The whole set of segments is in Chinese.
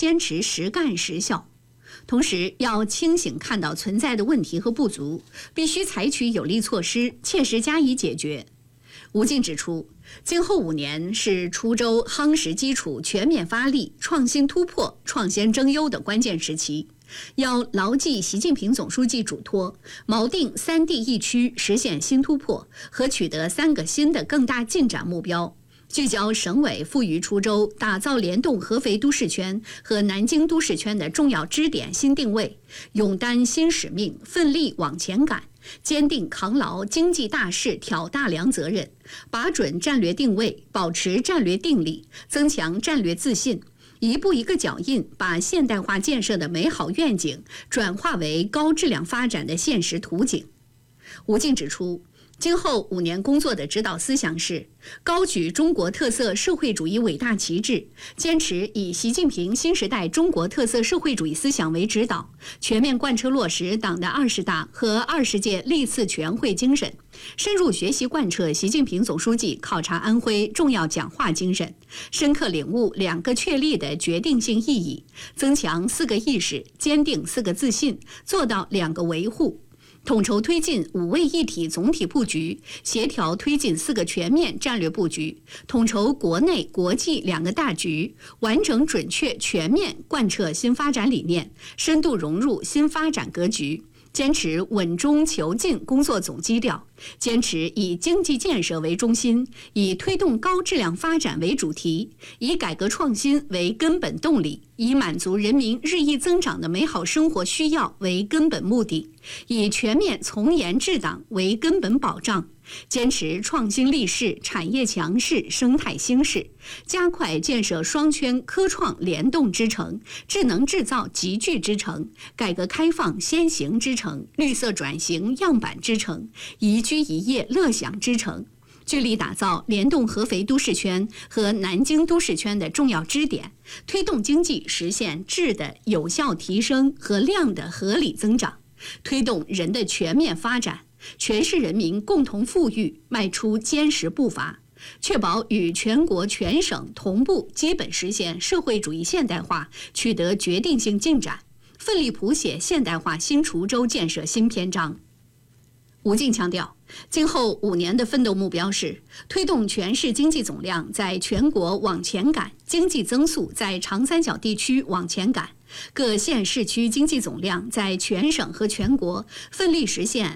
坚持实干实效。同时，要清醒看到存在的问题和不足，必须采取有力措施，切实加以解决。吴静指出，今后5年是滁州夯实基础、全面发力、创新突破、创新争优的关键时期，要牢记习近平总书记嘱托，锚定3地1区实现新突破和取得3个新的更大进展目标，聚焦省委赋予滁州打造联动合肥都市圈和南京都市圈的重要支点新定位，勇担新使命，奋力往前赶，坚定扛牢经济大事挑大梁责任，把准战略定位，保持战略定力，增强战略自信，一步一个脚印，把现代化建设的美好愿景转化为高质量发展的现实图景。吴静指出，今后5年工作的指导思想是高举中国特色社会主义伟大旗帜，坚持以习近平新时代中国特色社会主义思想为指导，全面贯彻落实党的20大和20届历次全会精神，深入学习贯彻习近平总书记考察安徽重要讲话精神，深刻领悟2个确立的决定性意义，增强4个意识，坚定4个自信，做到2个维护，统筹推进5位一体总体布局，协调推进4个全面战略布局，统筹国内国际2个大局，完整准确全面贯彻新发展理念，深度融入新发展格局，坚持稳中求进工作总基调，坚持以经济建设为中心，以推动高质量发展为主题，以改革创新为根本动力，以满足人民日益增长的美好生活需要为根本目的，以全面从严治党为根本保障，坚持创新立市、产业强势、生态兴市，加快建设双圈科创联动之城、智能制造集聚之城、改革开放先行之城、绿色转型样板之城、宜居宜业乐享之城，聚力打造联动合肥都市圈和南京都市圈的重要支点，推动经济实现质的有效提升和量的合理增长，推动人的全面发展，全市人民共同富裕迈出坚实步伐，确保与全国全省同步基本实现社会主义现代化取得决定性进展，奋力谱写现代化新滁州建设新篇章。吴静强调，今后5年的奋斗目标是推动全市经济总量在全国往前赶，经济增速在长三角地区往前赶，各县市区经济总量在全省和全国奋力实现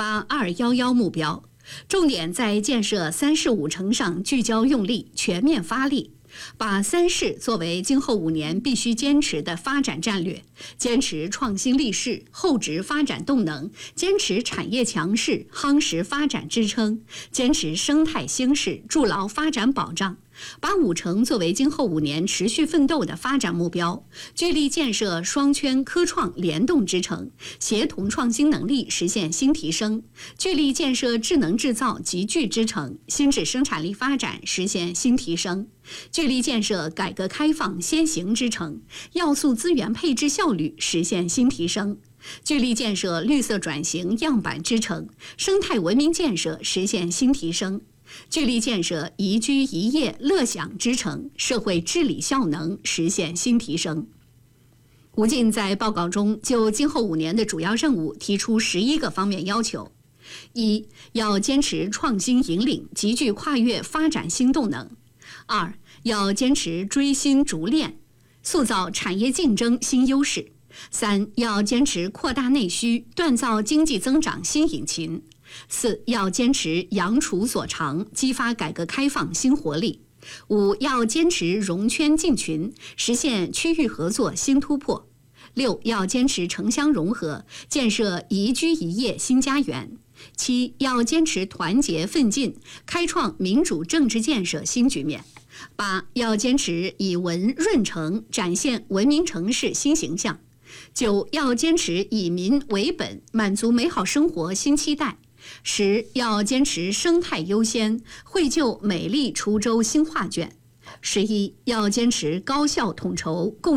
68211目标，重点在建设3市5城上聚焦用力，全面发力，把3市作为今后5年必须坚持的发展战略，坚持创新立市、厚植发展动能，坚持产业强势、夯实发展支撑，坚持生态兴市、筑牢发展保障，把5城作为今后5年持续奋斗的发展目标，聚力建设双圈科创联动之城，协同创新能力实现新提升，聚力建设智能制造集聚之城，新质生产力发展实现新提升，聚力建设改革开放先行之城，要素资源配置效率实现新提升，聚力建设绿色转型样板之城，生态文明建设实现新提升，聚力建设宜居宜业乐享之城，社会治理效能实现新提升。吴静在报告中就今后5年的主要任务提出11个方面要求：一、要坚持创新引领，集聚跨越发展新动能；二、要坚持追新逐链，塑造产业竞争新优势；三、要坚持扩大内需，锻造经济增长新引擎；四、要坚持扬储所长，激发改革开放新活力；五、要坚持融圈进群，实现区域合作新突破；六、要坚持城乡融合，建设宜居宜业新家园；七、要坚持团结奋进，开创民主政治建设新局面；八、要坚持以文润城，展现文明城市新形象；九、要坚持以民为本，满足美好生活新期待；十、要坚持生态优先，绘就美丽滁州新画卷；11、要坚持高效统筹共